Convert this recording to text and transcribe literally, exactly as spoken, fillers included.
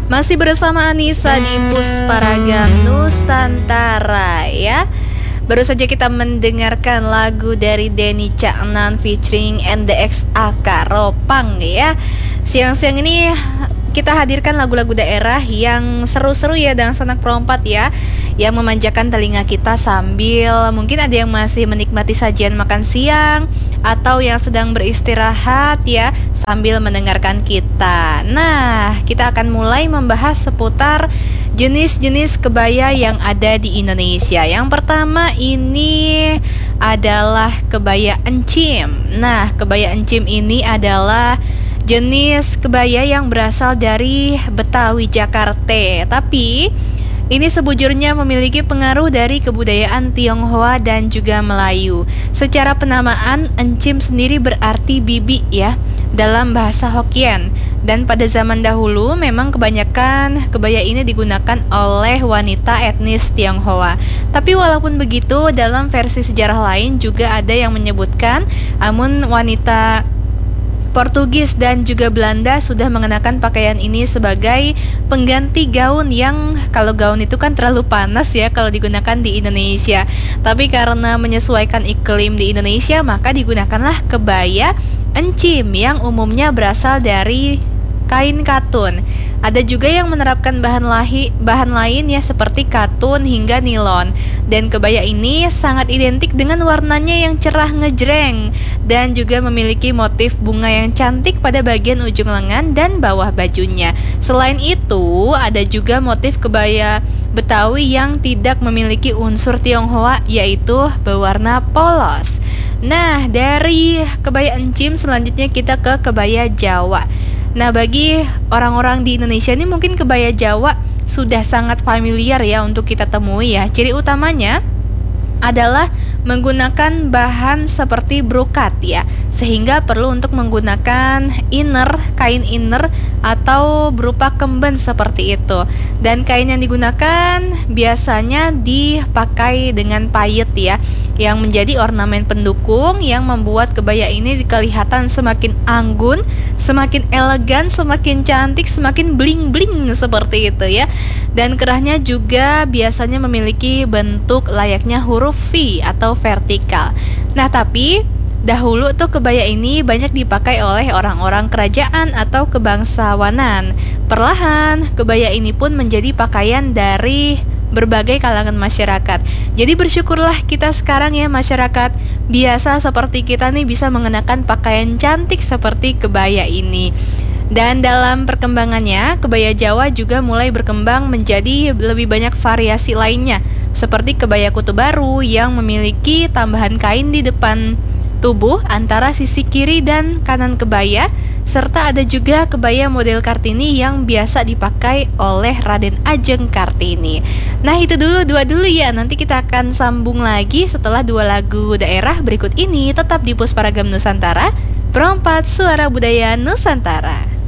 Masih bersama Anissa di Pusparagam Nusantara ya. Baru saja kita mendengarkan lagu dari Denny Caknan featuring N D X A K Ropang ya. Siang-siang ini kita hadirkan lagu-lagu daerah yang seru-seru ya dan sanak perompat ya, yang memanjakan telinga kita sambil mungkin ada yang masih menikmati sajian makan siang atau yang sedang beristirahat ya sambil mendengarkan kita. Nah, kita akan mulai membahas seputar jenis-jenis kebaya yang ada di Indonesia. Yang pertama ini adalah kebaya encim. Nah, kebaya encim ini adalah jenis kebaya yang berasal dari Betawi, Jakarta. Tapi ini sebujurnya memiliki pengaruh dari kebudayaan Tionghoa dan juga Melayu. Secara penamaan, encim sendiri berarti bibi ya dalam bahasa Hokkien. Dan pada zaman dahulu memang kebanyakan kebaya ini digunakan oleh wanita etnis Tionghoa. Tapi walaupun begitu, dalam versi sejarah lain juga ada yang menyebutkan namun wanita Portugis dan juga Belanda sudah mengenakan pakaian ini sebagai pengganti gaun yang kalau gaun itu kan terlalu panas ya kalau digunakan di Indonesia. Tapi karena menyesuaikan iklim di Indonesia maka digunakanlah kebaya encim yang umumnya berasal dari kain katun. Ada juga yang menerapkan bahan lahi, bahan lain ya seperti katun hingga nilon. Dan kebaya ini sangat identik dengan warnanya yang cerah ngejreng dan juga memiliki motif bunga yang cantik pada bagian ujung lengan dan bawah bajunya. Selain itu, ada juga motif kebaya Betawi yang tidak memiliki unsur Tionghoa yaitu berwarna polos. Nah, dari kebaya encim selanjutnya kita ke kebaya Jawa. Nah, bagi orang-orang di Indonesia ini mungkin kebaya Jawa sudah sangat familiar ya untuk kita temui ya. Ciri utamanya adalah menggunakan bahan seperti brokat ya, sehingga perlu untuk menggunakan inner, kain inner atau berupa kemben seperti itu. Dan kain yang digunakan biasanya dipakai dengan payet ya, yang menjadi ornamen pendukung yang membuat kebaya ini kelihatan semakin anggun, semakin elegan, semakin cantik, semakin bling-bling seperti itu ya. Dan kerahnya juga biasanya memiliki bentuk layaknya huruf V atau vertikal. Nah, tapi dahulu tuh kebaya ini banyak dipakai oleh orang-orang kerajaan atau kebangsawanan. Perlahan, kebaya ini pun menjadi pakaian dari berbagai kalangan masyarakat. Jadi bersyukurlah kita sekarang ya masyarakat biasa seperti kita nih bisa mengenakan pakaian cantik seperti kebaya ini. Dan dalam perkembangannya, kebaya Jawa juga mulai berkembang menjadi lebih banyak variasi lainnya, seperti kebaya Kutu Baru yang memiliki tambahan kain di depan tubuh antara sisi kiri dan kanan kebaya, serta ada juga kebaya model Kartini yang biasa dipakai oleh Raden Ajeng Kartini. Nah, itu dulu dua dulu ya. Nanti kita akan sambung lagi setelah dua lagu daerah berikut ini. Tetap di Pusparagam Nusantara, perompat suara budaya Nusantara.